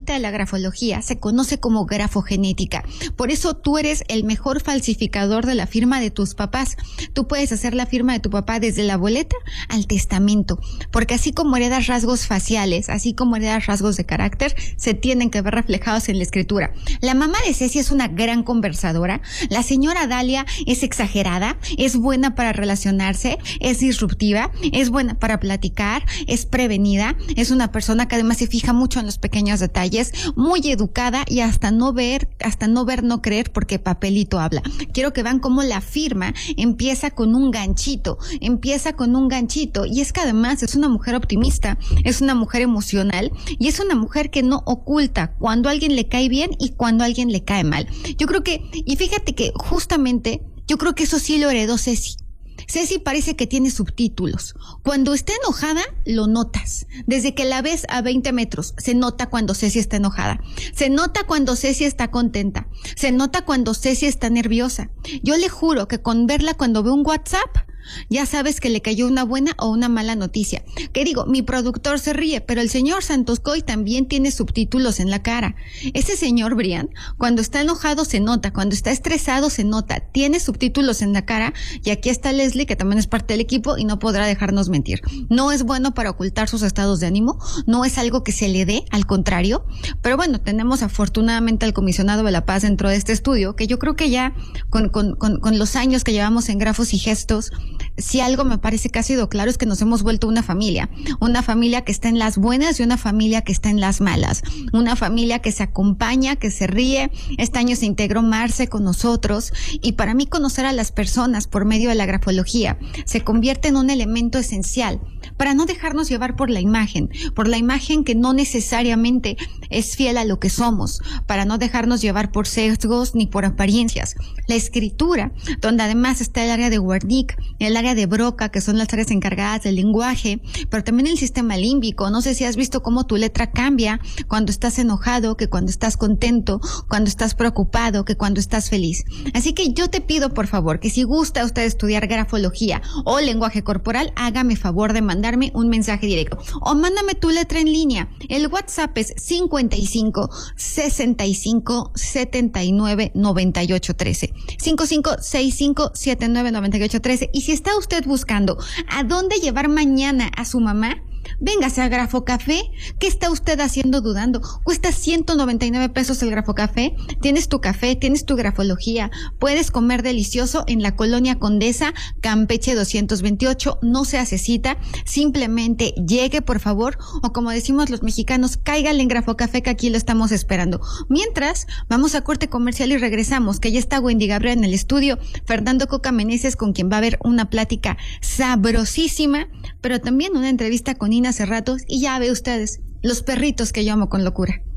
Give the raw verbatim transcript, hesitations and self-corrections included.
bonita de la grafología se conoce como grafogenética. Por eso tú eres el mejor falsificador de la firma de tus papás. Tú puedes hacer la firma de tu papá desde la boleta al testamento, porque así como heredas rasgos faciales, así como heredas rasgos de carácter, se tienen que ver reflejados en la escritura. La mamá de Ceci es una gran conversadora. La señora Dalia es exagerada, es buena para relacionarse, es disruptiva, es buena para platicar, es prevenida, es una persona que además se fija mucho en los pequeños detalles, muy educada y hasta no ver, hasta no ver, no creer, porque papelito habla. Quiero que vean cómo la firma empieza con un ganchito, empieza con un ganchito, y es que además es una mujer optimista, es una mujer emocional y es una mujer que no oculta cuando a alguien le cae bien y cuando a alguien le cae mal. Yo creo que, y fíjate que justamente, yo creo que eso sí lo heredó Ceci. Ceci parece que tiene subtítulos. Cuando está enojada, lo notas. Desde que la ves a veinte metros, se nota cuando Ceci está enojada. Se nota cuando Ceci está contenta. Se nota cuando Ceci está nerviosa. Yo le juro que con verla cuando ve un WhatsApp, ya sabes que le cayó una buena o una mala noticia. Que digo, mi productor se ríe, pero el señor Santos Coy también tiene subtítulos en la cara. Ese señor Brian, cuando está enojado se nota, cuando está estresado se nota, tiene subtítulos en la cara, y aquí está Leslie, que también es parte del equipo y no podrá dejarnos mentir. No es bueno para ocultar sus estados de ánimo, no es algo que se le dé, al contrario, pero bueno, tenemos afortunadamente al comisionado de la paz dentro de este estudio, que yo creo que ya con, con, con, con los años que llevamos en Grafos y Gestos, si algo me parece que ha sido claro es que nos hemos vuelto una familia, una familia que está en las buenas y una familia que está en las malas, una familia que se acompaña, que se ríe. Este año se integró Marce con nosotros, y para mí conocer a las personas por medio de la grafología se convierte en un elemento esencial para no dejarnos llevar por la imagen, por la imagen que no necesariamente es fiel a lo que somos, para no dejarnos llevar por sesgos ni por apariencias. La escritura, donde además está el área de Wernicke, el área de Broca, que son las áreas encargadas del lenguaje, pero también el sistema límbico. No sé si has visto cómo tu letra cambia cuando estás enojado, que cuando estás contento, cuando estás preocupado, que cuando estás feliz. Así que yo te pido, por favor, que si gusta usted estudiar grafología o lenguaje corporal, hágame favor de mandarme un mensaje directo o mándame tu letra en línea. El WhatsApp es cincuenta y cinco, sesenta y cinco, setenta y nueve, noventa y ocho, trece. cincuenta y cinco, sesenta y cinco, setenta y nueve, noventa y ocho, trece. Y si está usted buscando a dónde llevar mañana a su mamá, véngase a Grafocafé. ¿Qué está usted haciendo dudando? Cuesta ciento noventa y nueve pesos el Grafocafé. Tienes tu café, tienes tu grafología. Puedes comer delicioso en la Colonia Condesa, Campeche doscientos veintiocho. No se hace cita. Simplemente llegue, por favor. O como decimos los mexicanos, cáigale en Grafocafé, que aquí lo estamos esperando. Mientras, vamos a corte comercial y regresamos, que ya está Wendy Gabriel en el estudio. Fernando Coca Meneses, con quien va a haber una plática sabrosísima, pero también una entrevista con Nina Cerratos, y ya ve ustedes, los perritos que yo amo con locura.